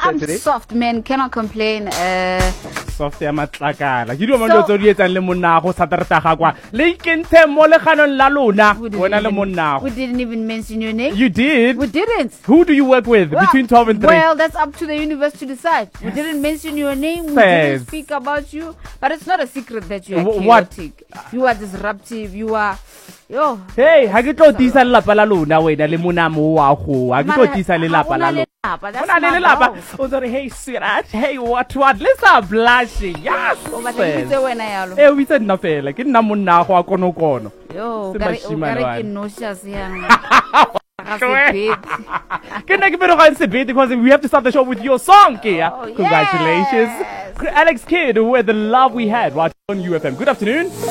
I'm today? soft, man. Cannot complain. Soft ya matlakala. Ke dilo manje tso di etsang le monna go saterta ga kwa. Le ikenthe mo le ganong la lona. Wena le monna. We didn't even mention your name. You did? We didn't. Who do you work with between 12 and 3? Well, that's up to the universe to decide. We didn't mention your name. We didn't speak about you. But it's not a secret that you are chaotic. You are disruptive. You are... Yo. Hey, ha ke tlo tisa le lapa la lona wena le mona mo wa go. Ha ke tlo tisa le lapa la lona. Ona le lapa. O sorry, hey sweetheart. Hey what? Let's start blushing. Yes. O ba tse wena yalo. Eh, we said na fela. Ke nna monna go a kono. Yo, gare ke nauseous yang. Because we have to start the show with your song, Kia. Oh, Congratulations. Yes. Alex Kidd with The Love We Had right on UFM. Good afternoon.